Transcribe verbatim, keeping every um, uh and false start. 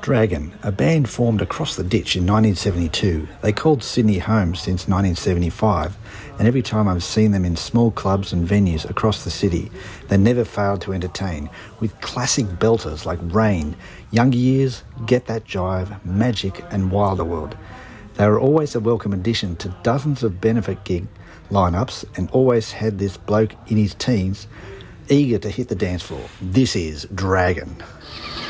Dragon, a band formed across the ditch in nineteen seventy-two. They called Sydney home since nineteen seventy-five, and every time I've seen them in small clubs and venues across the city, they never failed to entertain, with classic belters like Rain, Younger Years, Get That Jive, Magic and Wilder World. They were always a welcome addition to dozens of benefit gig lineups and always had this bloke in his teens eager to hit the dance floor. This is Dragon.